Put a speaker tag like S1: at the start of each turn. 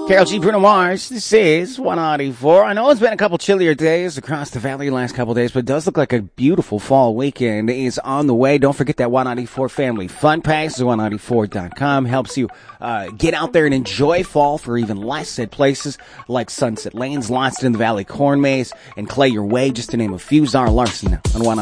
S1: Carol G. Bruno Mars, this is 194. I know it's been a couple chillier days across the valley the last couple days, but it does look like a beautiful fall weekend is on the way. Don't forget that 194 Family Fun Pass is 194.com. Helps you get out there and enjoy fall for even less at places like Sunset Lanes, Lotston in the Valley Corn Maze, and Clay Your Way, just to name a few. Zara Larson on 194.